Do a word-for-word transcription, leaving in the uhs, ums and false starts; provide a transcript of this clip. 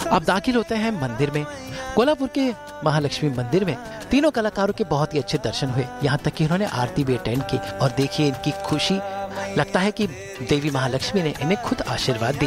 अब दाखिल होते हैं मंदिर में। कोल्हापुर के महालक्ष्मी मंदिर में तीनों कलाकारों के बहुत ही अच्छे दर्शन हुए, यहाँ तक कि उन्होंने आरती भी अटेंड की। और देखिए इनकी खुशी, लगता है कि देवी महालक्ष्मी ने इन्हें खुद आशीर्वाद दिया।